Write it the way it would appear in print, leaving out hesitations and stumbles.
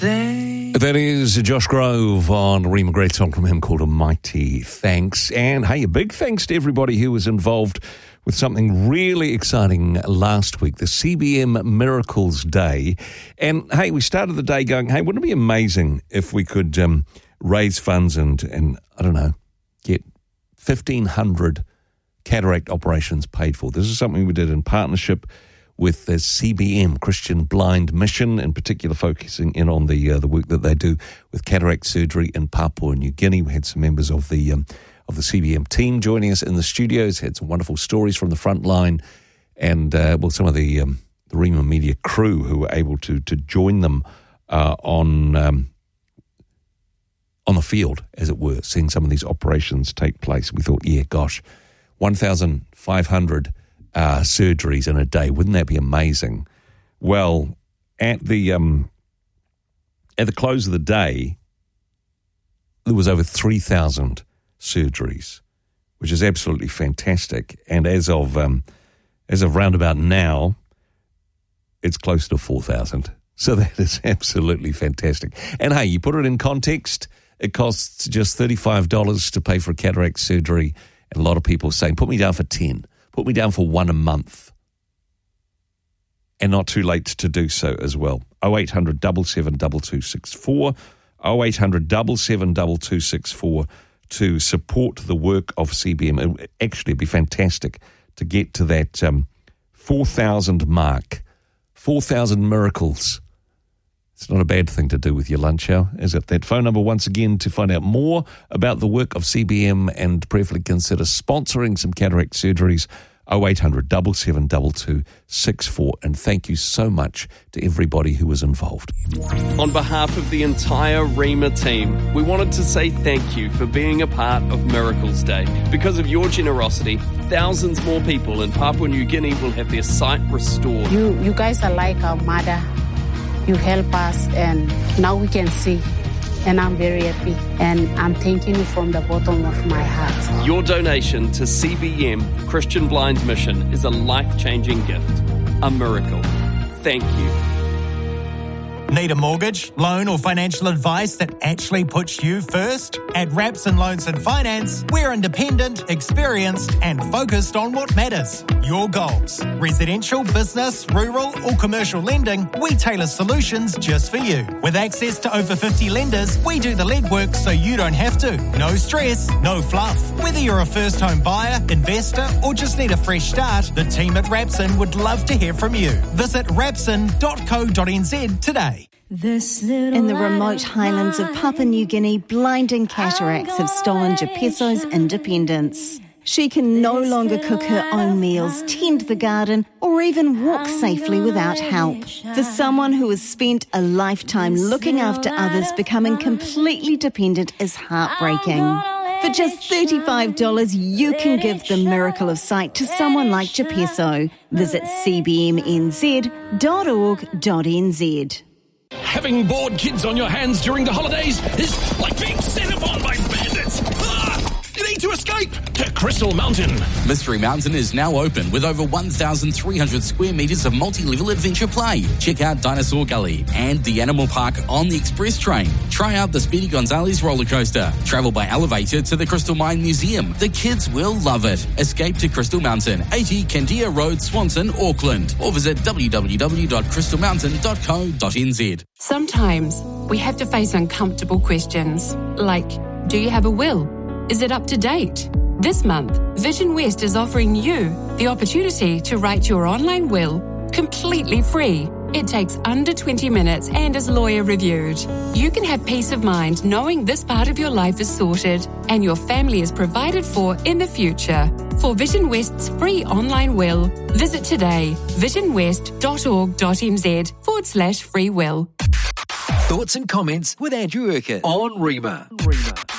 That is Josh Grove on Rima. Great song from him called A Mighty Thanks. And hey, a big thanks to everybody who was involved with something really exciting last week, the CBM Miracles Day. And hey, we started the day going, hey, wouldn't it be amazing if we could raise funds and I don't know, get 1,500 cataract operations paid for. This is something we did in partnership with the CBM, Christian Blind Mission, in particular focusing in on the work that they do with cataract surgery in Papua New Guinea. We had some members of the CBM team joining us in the studios, had some wonderful stories from the front line, and some of the Rima Media crew who were able to join them on the field, as it were, seeing some of these operations take place. We thought, yeah, gosh, 1,500 surgeries in a day. Wouldn't that be amazing? Well, at the close of the day, there was over 3,000 surgeries, which is absolutely fantastic. And as of roundabout now, it's close to 4,000. So that is absolutely fantastic. And hey, you put it in context, it costs just $35 to pay for a cataract surgery. And a lot of people are saying, put me down for 10. Put me down for one a month. And not too late to do so as well. 0800 77 2264, 0800 77 2264 to support the work of CBM. It'd be fantastic to get to that 4,000 mark. 4,000 miracles. It's not a bad thing to do with your lunch hour, is it? That phone number, once again, to find out more about the work of CBM and prayerfully consider sponsoring some cataract surgeries, 0800 77 2264. And thank you so much to everybody who was involved. On behalf of the entire Rima team, we wanted to say thank you for being a part of Miracles Day. Because of your generosity, thousands more people in Papua New Guinea will have their sight restored. You guys are like our mother. You help us, and now we can see. And I'm very happy. And I'm thanking you from the bottom of my heart. Your donation to CBM, Christian Blind Mission, is a life-changing gift. A miracle. Thank you. Need a mortgage, loan or financial advice that actually puts you first? At Rapson Loans and Finance, we're independent, experienced and focused on what matters. Your goals. Residential, business, rural or commercial lending, we tailor solutions just for you. With access to over 50 lenders, we do the legwork so you don't have to. No stress, no fluff. Whether you're a first home buyer, investor or just need a fresh start, the team at Rapson would love to hear from you. Visit rapson.co.nz today. In the remote highlands of Papua New Guinea, blinding cataracts have stolen Jepeso's independence. She can no longer cook her own meals, tend the garden, or even walk safely without help. For someone who has spent a lifetime looking after others, becoming completely dependent is heartbreaking. For just $35, you can give the miracle of sight to someone like Jepeso. Visit cbmnz.org.nz. Having bored kids on your hands during the holidays is like being set upon by bandits. You need to escape to Crystal Mountain. Mystery Mountain is now open with over 1,300 square metres of multi-level adventure play. Check out Dinosaur Gully and the Animal Park on the Express Train. Try out the Speedy Gonzales roller coaster. Travel by elevator to the Crystal Mine Museum. The kids will love it. Escape to Crystal Mountain, 80 Candia Road, Swanson, Auckland. Or visit www.crystalmountain.co.nz. Sometimes we have to face uncomfortable questions like, do you have a will? Is it up to date? This month, Vision West is offering you the opportunity to write your online will completely free. It takes under 20 minutes and is lawyer reviewed. You can have peace of mind knowing this part of your life is sorted and your family is provided for in the future. For Vision West's free online will, visit today visionwest.org.nz/free will. Thoughts and comments with Andrew Urquhart on Rima.